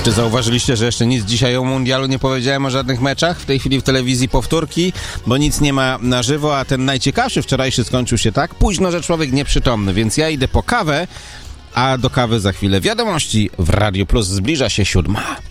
Czy zauważyliście, że jeszcze nic dzisiaj o mundialu nie powiedziałem, o żadnych meczach? W tej chwili w telewizji powtórki, bo nic nie ma na żywo, a ten najciekawszy wczorajszy skończył się tak późno, że człowiek nieprzytomny, więc ja idę po kawę, a do kawy za chwilę wiadomości w Radio Plus. Zbliża się 7.